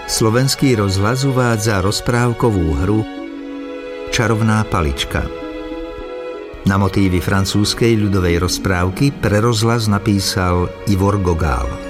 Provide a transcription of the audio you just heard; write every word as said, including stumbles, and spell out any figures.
Slovenský rozhlas uvádza rozprávkovú hru Čarovná palička. Na motívy francúzskej ľudovej rozprávky pre rozhlas napísal Ivor Gogál.